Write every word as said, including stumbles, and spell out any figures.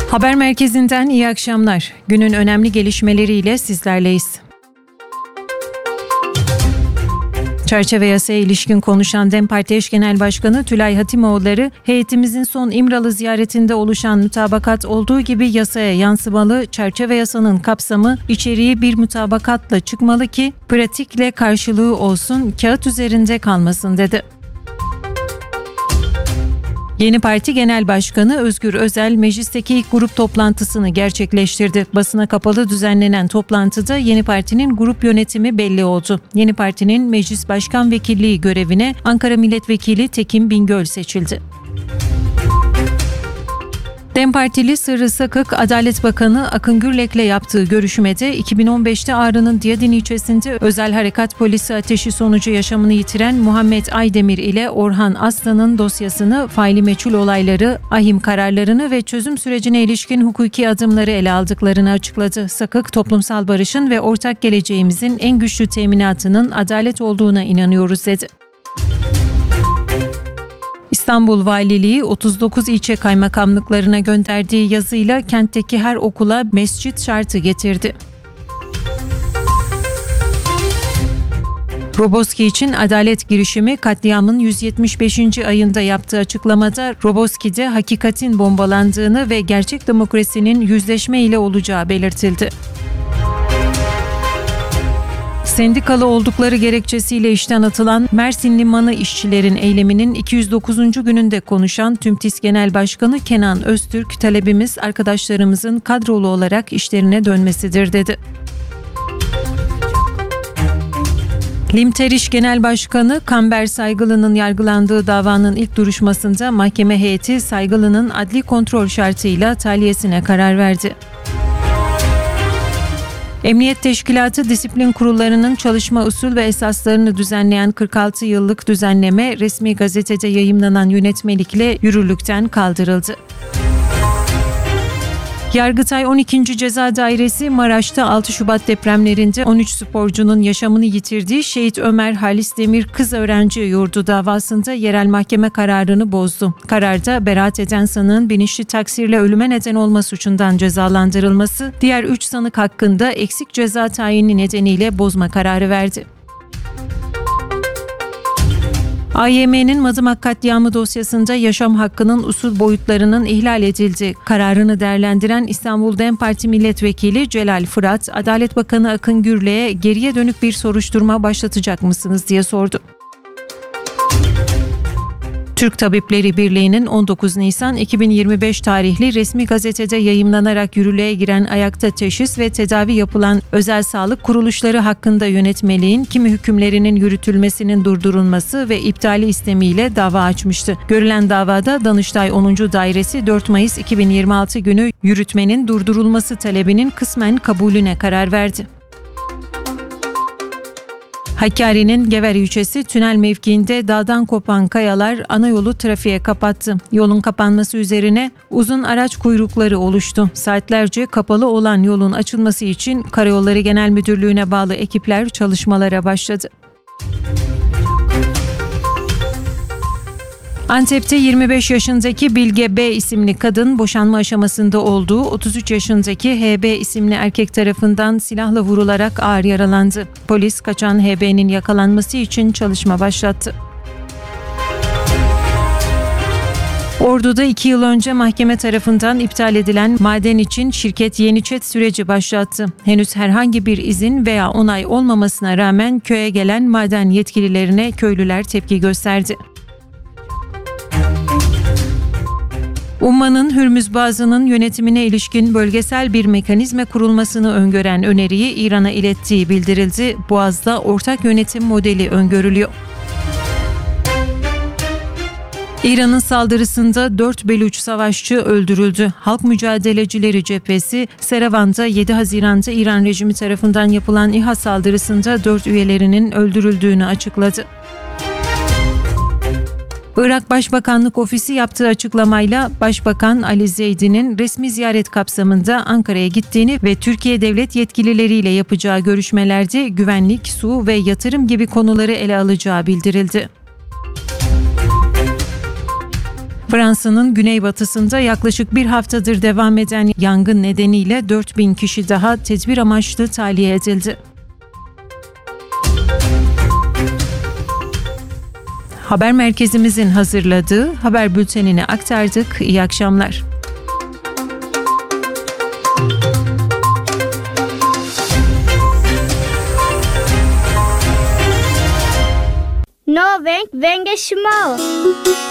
Haber merkezinden iyi akşamlar. Günün önemli gelişmeleriyle sizlerleyiz. Çerçeve yasaya ilişkin konuşan DEM Parti Eş Genel Başkanı Tülay Hatimoğulları, heyetimizin son İmralı ziyaretinde oluşan mutabakat olduğu gibi yasaya yansımalı, çerçeve yasanın kapsamı, içeriği bir mutabakatla çıkmalı ki pratikle karşılığı olsun, kağıt üzerinde kalmasın dedi. Yeni Parti Genel Başkanı Özgür Özel, meclisteki ilk grup toplantısını gerçekleştirdi. Basına kapalı düzenlenen toplantıda Yeni Parti'nin grup yönetimi belli oldu. Yeni Parti'nin Meclis Başkan Vekilliği görevine Ankara Milletvekili Tekin Bingöl seçildi. DEM Partili Sırrı Sakık, Adalet Bakanı Akın Gürlek'le yaptığı görüşmede iki bin on beşte Ağrı'nın Diyadin ilçesinde özel harekat polisi ateşi sonucu yaşamını yitiren Muhammed Aydemir ile Orhan Aslan'ın dosyasını, faili meçhul olayları, ahim kararlarını ve çözüm sürecine ilişkin hukuki adımları ele aldıklarını açıkladı. Sakık, toplumsal barışın ve ortak geleceğimizin en güçlü teminatının adalet olduğuna inanıyoruz dedi. İstanbul Valiliği otuz dokuz ilçe kaymakamlıklarına gönderdiği yazıyla kentteki her okula mescit şartı getirdi. Roboski için adalet girişimi katliamın yüz yetmiş beşinci ayında yaptığı açıklamada Roboski'de hakikatin bombalandığını ve gerçek demokrasinin yüzleşme ile olacağı belirtildi. Sendikalı oldukları gerekçesiyle işten atılan Mersin Limanı işçilerin eyleminin iki yüz dokuzuncu gününde konuşan TÜMTİS Genel Başkanı Kenan Öztürk, talebimiz arkadaşlarımızın kadrolu olarak işlerine dönmesidir dedi. Limteriş Genel Başkanı Kamber Saygılı'nın yargılandığı davanın ilk duruşmasında mahkeme heyeti Saygılı'nın adli kontrol şartıyla tahliyesine karar verdi. Emniyet Teşkilatı Disiplin Kurullarının çalışma usul ve esaslarını düzenleyen kırk altı yıllık düzenleme resmi gazetede yayımlanan yönetmelikle yürürlükten kaldırıldı. Yargıtay on ikinci Ceza Dairesi Maraş'ta altı Şubat depremlerinde on üç sporcunun yaşamını yitirdiği Şehit Ömer Halis Demir Kız Öğrenci Yurdu davasında yerel mahkeme kararını bozdu. Kararda beraat eden sanığın bilinçli taksirle ölüme neden olma suçundan cezalandırılması, diğer üç sanık hakkında eksik ceza tayini nedeniyle bozma kararı verdi. A Y M'nin Madımak katliamı dosyasında yaşam hakkının usul boyutlarının ihlal edildi. Kararını değerlendiren İstanbul DEM Parti Milletvekili Celal Fırat, Adalet Bakanı Akın Gürlek'e geriye dönük bir soruşturma başlatacak mısınız diye sordu. Türk Tabipleri Birliği'nin on dokuz Nisan iki bin yirmi beş tarihli resmi gazetede yayımlanarak yürürlüğe giren ayakta teşhis ve tedavi yapılan özel sağlık kuruluşları hakkında yönetmeliğin kimi hükümlerinin yürütülmesinin durdurulması ve iptali istemiyle dava açmıştı. Görülen davada Danıştay onuncu Dairesi dört Mayıs iki bin yirmi altı günü yürütmenin durdurulması talebinin kısmen kabulüne karar verdi. Hakkari'nin Gever ilçesi tünel mevkiinde dağdan kopan kayalar ana yolu trafiğe kapattı. Yolun kapanması üzerine uzun araç kuyrukları oluştu. Saatlerce kapalı olan yolun açılması için Karayolları Genel Müdürlüğü'ne bağlı ekipler çalışmalara başladı. Antep'te yirmi beş yaşındaki Bilge B isimli kadın boşanma aşamasında olduğu otuz üç yaşındaki H B isimli erkek tarafından silahla vurularak ağır yaralandı. Polis kaçan H B'nin yakalanması için çalışma başlattı. Ordu'da iki yıl önce mahkeme tarafından iptal edilen maden için şirket Yeniçet süreci başlattı. Henüz herhangi bir izin veya onay olmamasına rağmen köye gelen maden yetkililerine köylüler tepki gösterdi. Umman'ın Hürmüz Boğazı'nın yönetimine ilişkin bölgesel bir mekanizma kurulmasını öngören öneriyi İran'a ilettiği bildirildi. Boğaz'da ortak yönetim modeli öngörülüyor. İran'ın saldırısında dört Beluç savaşçı öldürüldü. Halk Mücadelecileri Cephesi, Serevan'da yedi Haziran'da İran rejimi tarafından yapılan İHA saldırısında dört üyelerinin öldürüldüğünü açıkladı. Irak Başbakanlık Ofisi yaptığı açıklamayla Başbakan Ali Zeydi'nin resmi ziyaret kapsamında Ankara'ya gittiğini ve Türkiye devlet yetkilileriyle yapacağı görüşmelerde güvenlik, su ve yatırım gibi konuları ele alacağı bildirildi. Fransa'nın güneybatısında yaklaşık bir haftadır devam eden yangın nedeniyle dört bin kişi daha tedbir amaçlı tahliye edildi. Haber merkezimizin hazırladığı haber bültenini aktardık. İyi akşamlar. Norwenk Wengeschmau.